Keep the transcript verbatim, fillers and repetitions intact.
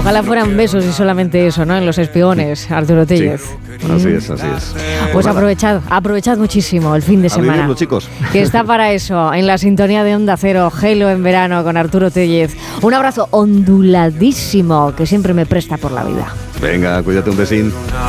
Ojalá fueran besos y solamente eso, ¿no? En Los Espiones, Arturo Tellez. Sí, así es, así es. Pues aprovechad, aprovechad muchísimo el fin de A semana. vivirlo, chicos. Que está para eso, en la sintonía de Onda Cero, Gelo en verano con Arturo Tellez. Un abrazo onduladísimo que siempre me presta por la vida. Venga, cuídate, un besín.